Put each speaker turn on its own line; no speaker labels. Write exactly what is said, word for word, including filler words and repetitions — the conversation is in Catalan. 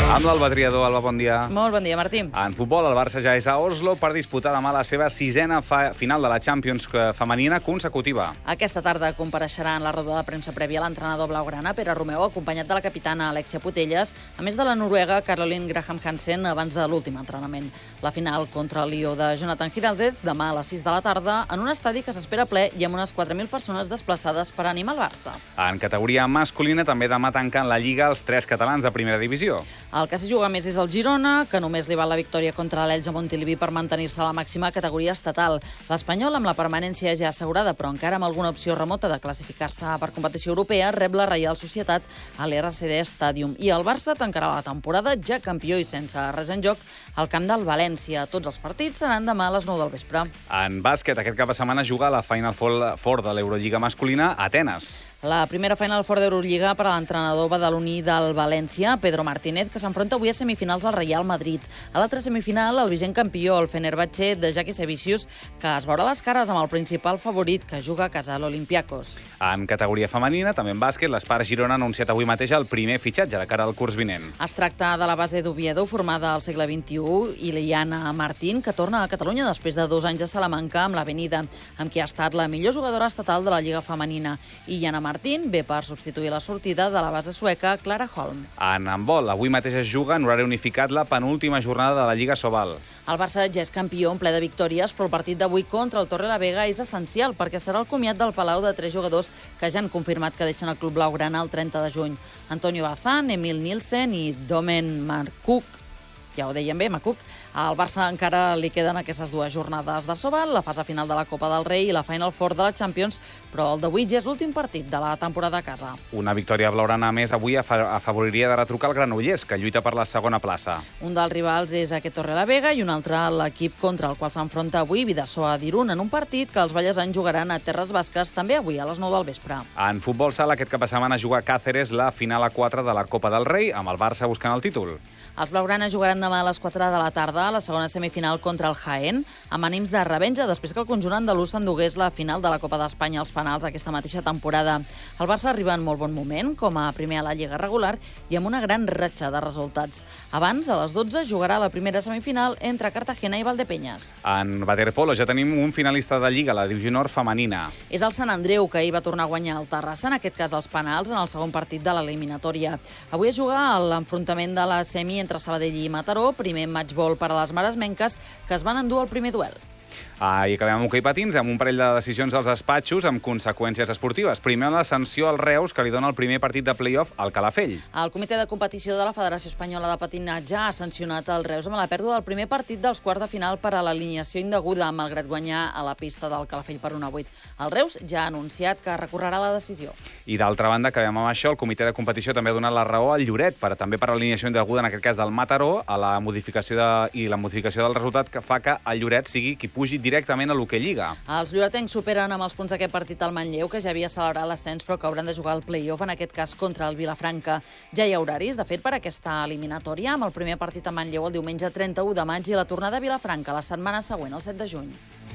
Amb l'Alba Triador. Alba, bon dia.
Molt bon dia, Martí.
En futbol, el Barça ja és a Oslo per disputar demà la seva sisena final de la Champions femenina consecutiva.
Aquesta tarda compareixerà en la roda de premsa prèvia l'entrenador blaugrana, Pere Romeu, acompanyat de la capitana Alexia Putellas, a més de la noruega Caroline Graham Hansen, abans de l'últim entrenament. La final contra el Lió de Jonathan Giraldez, demà a les sis de la tarda, en un estadi que s'espera ple i amb unes quatre mil persones desplaçades per animar el Barça.
En categoria masculina, també demà tanquen la Lliga els tres catalans de primera divisió.
El que s'hi juga més és el Girona, que només li val la victòria contra l'Elx a Montilivi per mantenir-se a la màxima categoria estatal. L'Espanyol, amb la permanència ja assegurada, però encara amb alguna opció remota de classificar-se per competició europea, rep la Reial Societat a l'R C D Stadium. I el Barça tancarà la temporada ja campió i sense res en joc al camp del València. Tots els partits seran demà a les nou del vespre.
En bàsquet, aquest cap de setmana juga la Final Four de l'Eurolliga masculina a Atenes.
La primera Final Four d'Eurolliga per a l'entrenador badaloní del València, Pedro Martínez, que s'enfronta avui a semifinals al Real Madrid. A l'altra semifinal, el vigent campió, el Fenerbahçe de Jackie Sevicius, que es veurà les cares amb el principal favorit, que juga a casa, l'Olympiacos.
En categoria femenina, també en bàsquet, l'Espar Girona ha anunciat avui mateix el primer fitxatge de cara al curs vinent.
Es tracta de la base d'Oviedo, formada al segle vint-i-u, i Liana Martín, que torna a Catalunya després de dos anys a Salamanca amb l'Avenida, amb qui ha estat la millor jugadora estatal de la Lliga femenina. I Liana Martín ve per substituir la sortida de la base sueca Clara Holm.
En handbol, avui mateix es juga en horari unificat la penúltima jornada de la Lliga Sobal.
El Barça ja és campió en ple de victòries, però el partit d'avui contra el Torrelavega és essencial perquè serà el comiat del Palau de tres jugadors que ja han confirmat que deixen el club blaugrana el trenta de juny. Antonio Bazán, Emil Nielsen i Domen Markuk. Ja ho dèiem bé, Macuc. Al Barça encara li queden aquestes dues jornades de Sobal, la fase final de la Copa del Rei i la Final Four de la Champions, però el d'avui ja és l'últim partit de la temporada a casa.
Una victòria blaugrana més avui afavoriria de retrucar el Granollers, que lluita per la segona plaça.
Un dels rivals és aquest Torrelavega i un altre l'equip contra el qual s'enfronta avui, Bidasoa d'Irun, en un partit que els ballesans jugaran a Terres Basques també avui a les nou del vespre.
En futbol sala, aquest cap de setmana juga a Càceres la final a quatre de la Copa del Rei, amb el Barça buscant el títol.
Els blaugranes jugaran demà a les quatre de la tarda a la segona semifinal contra el Jaén, amb ànims de revenja després que el conjunt andalús s'endugués la final de la Copa d'Espanya als penals aquesta mateixa temporada. El Barça arriba en molt bon moment, com a primer a la Lliga regular i amb una gran ratxa de resultats. Abans, a les dotze, jugarà la primera semifinal entre Cartagena i Valdepeñas.
En waterpolo ja tenim un finalista de Lliga, la Divisió Nord femenina.
És el Sant Andreu, que ahir va tornar a guanyar el Terrassa, en aquest cas els penals, en el segon partit de l'eliminatòria. Avui es juga l'enfrontament de la semi entre Sabadell i Mataró, primer matchball per a les maresmenques, que es van endur el primer duel.
Ah, I acabem amb hoquei patins, amb un parell de decisions als despatxos amb conseqüències esportives. Primer, la sanció al Reus, que li dona el primer partit de play-off al Calafell.
El comitè de competició de la Federació Espanyola de Patinatge ha sancionat el Reus amb la pèrdua del primer partit dels quarts de final per a l'alineació indeguda, malgrat guanyar a la pista del Calafell per un a vuit. El Reus ja ha anunciat que recorrerà la decisió.
I d'altra banda, acabem amb això, el comitè de competició també ha donat la raó al Lloret, per, també per alineació indeguda, en aquest cas del Mataró, a la modificació de, i la modificació del resultat que fa que el Lloret sigui qui pugi directament a l'Hoquei Lliga.
Els lloretencs superen amb els punts d'aquest partit al Manlleu, que ja havia celebrat l'ascens, però que hauran de jugar el play-off, en aquest cas contra el Vilafranca. Ja hi ha horaris, de fet, per aquesta eliminatòria, amb el primer partit a Manlleu el diumenge trenta-u de maig i la tornada a Vilafranca la setmana següent, el set de juny.